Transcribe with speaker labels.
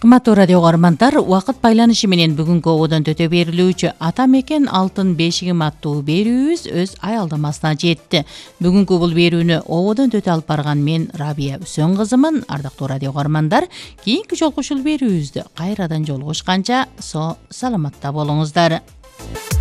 Speaker 1: Кыматтуу радио угармандар, убакыт байланышы менен бүгүнкү ободон төтө берилүүчү Ата мекен алтын бешигим аттуу берүүбүз өз аялдамасына жетти. Бүгүнкү бул берүүнү ободон төтө алып барган мен Рабия Үсөн кызымын. Ардактуу радио угармандар, кийинки жолку ушул берүүбүздө кайрадан жолугушканча саламатта болуңуздар.